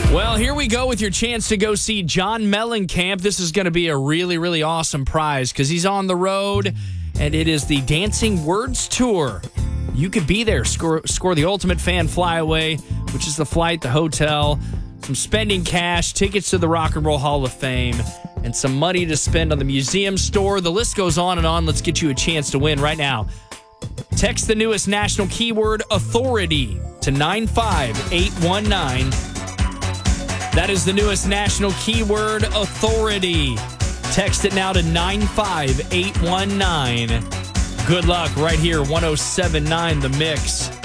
Well, here we go with your chance to go see John Mellencamp. This is going to be a really, really awesome prize because he's on the road, and it is the Dancing Words Tour. You could be there, score the ultimate fan flyaway, which is the flight, the hotel, some spending cash, tickets to the Rock and Roll Hall of Fame, and some money to spend on the museum store. The list goes on and on. Let's get you a chance to win right now. Text the newest national keyword, authority, to 95819. That is the newest national keyword, authority. Text it now to 95819. Good luck right here, 107.9 The Mix.